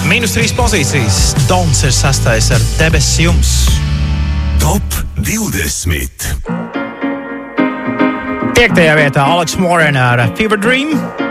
-3 pozīcijas. Dons ir 6. ar Debesis jums. Top 20. 5. vietā Alex Morin ar Fever Dream.